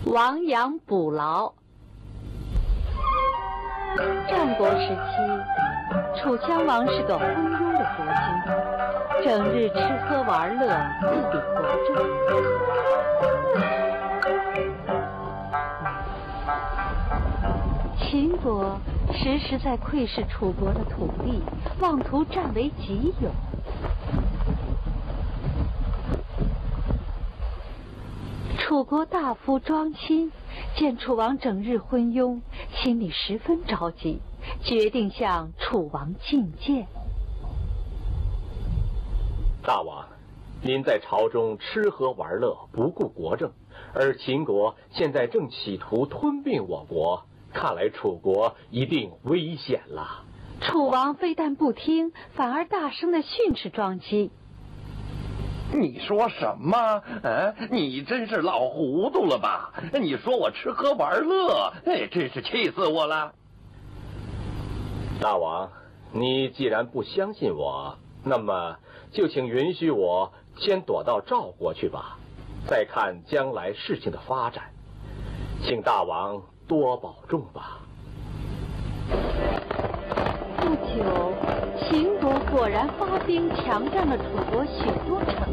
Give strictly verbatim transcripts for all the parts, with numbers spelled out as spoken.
亡羊补牢。战国时期，楚襄王是个昏庸的国君，整日吃喝玩乐，自比国政。秦国时时在窥视楚国的土地，妄图占为己有。楚国大夫庄钦见楚王整日昏庸，心里十分着急，决定向楚王进谏。 大王，您在朝中吃喝玩乐，不顾国政，而秦国现在正企图吞并我国，看来楚国一定危险了。 楚王非但不听，反而大声地训斥庄钦。 你说什么？啊，你真是老糊涂了吧？你说我吃喝玩乐，哎，真是气死我了。 大王，你既然不相信我，那么就请允许我先躲到赵国去吧，再看将来事情的发展。请大王多保重吧。 不久，秦国果然发兵强占了楚国许多城。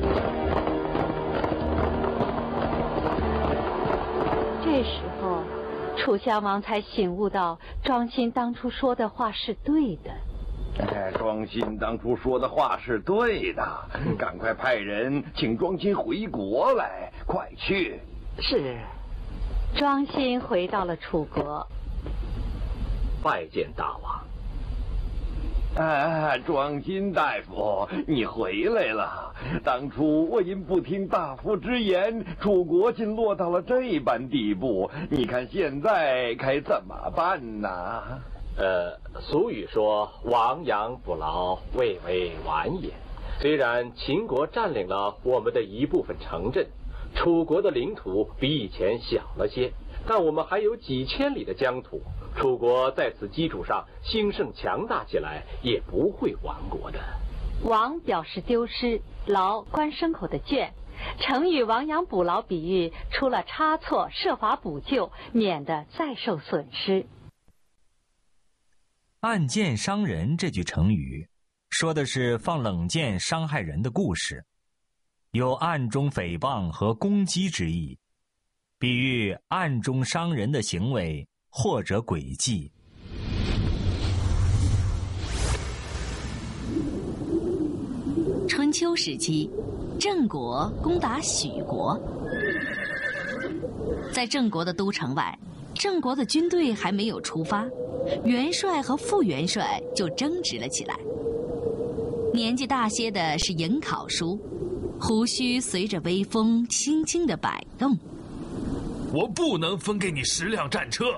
这时候，楚襄王才醒悟到庄钦当初说的话是对的。 哎，庄钦当初说的话是对的，赶快派人请庄钦回国来，快去。 是。庄钦回到了楚国， 拜见大王。 啊，庄钦大夫，你回来了。当初我因不听大夫之言，楚国竟落到了这般地步，你看现在该怎么办呢？ 呃，俗语说亡羊补牢，未为晚也。虽然秦国占领了我们的一部分城镇，楚国的领土比以前小了些，但我们还有几千里的疆土。楚国在此基础上兴盛强大起来，也不会亡国的。 亡表示丢失，牢关牲口的圈。成语亡羊补牢比喻出了差错，设法补救，免得再受损失。 暗箭伤人这句成语说的是放冷箭伤害人的故事，有暗中诽谤和攻击之意，比喻暗中伤人的行为或者诡计。 春秋时期，郑国攻打许国。在郑国的都城外，郑国的军队还没有出发，元帅和副元帅就争执了起来。年纪大些的是颍考叔，胡须随着微风轻轻地摆动。 我不能分给你十辆战车。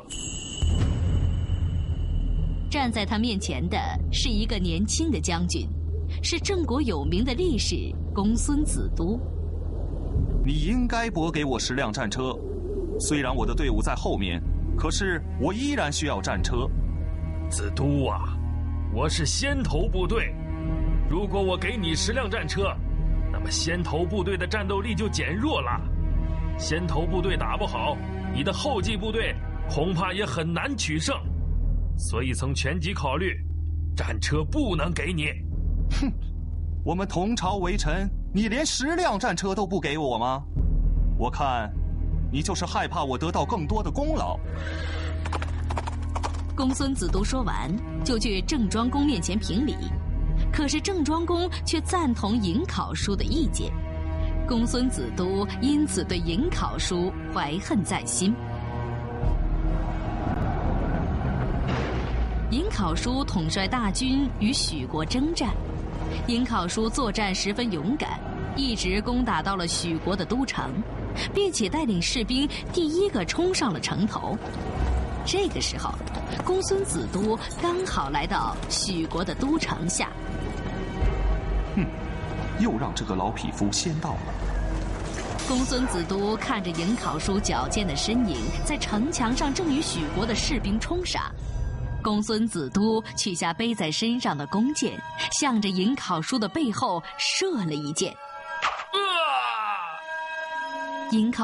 站在他面前的是一个年轻的将军，是郑国有名的力士公孙子都。 你应该拨给我十辆战车，虽然我的队伍在后面，可是我依然需要战车。 子都啊，我是先头部队，如果我给你十辆战车，那么先头部队的战斗力就减弱了。先头部队打不好，你的后继部队恐怕也很难取胜。所以从全局考虑，战车不能给你。 哼，我们同朝为臣，你连十辆战车都不给我吗？我看你就是害怕我得到更多的功劳。 公孙子都说完，就去郑庄公面前评理，可是郑庄公却赞同颍考叔的意见。公孙子都因此对颍考叔怀恨在心。颍考叔统帅大军与许国征战，颍考叔作战十分勇敢，一直攻打到了许国的都城，并且带领士兵第一个冲上了城头。这个时候，公孙子都刚好来到许国的都城下。 哼，又让这个老匹夫先到了。 公孙子都看着颍考叔矫健的身影在城墙上正与许国的士兵冲杀，公孙子都取下背在身上的弓箭，向着颍考叔的背后射了一箭。颍考